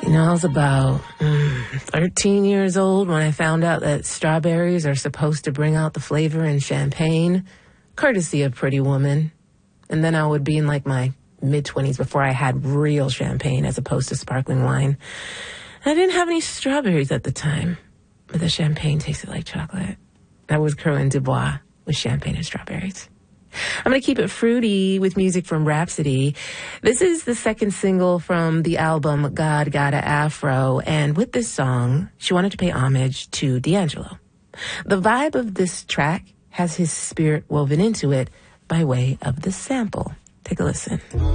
I was about 13 years old when I found out that strawberries are supposed to bring out the flavor in champagne, courtesy of Pretty Woman. And then I would be in like my mid-20s before I had real champagne as opposed to sparkling wine. And I didn't have any strawberries at the time, but the champagne tasted like chocolate. That was Corinne Dubois with Champagne and Strawberries. I'm going to keep it fruity with music from Rhapsody. This is the second single from the album God Gotta Afro, and with this song, she wanted to pay homage to D'Angelo. The vibe of this track has his spirit woven into it by way of the sample. Take a listen.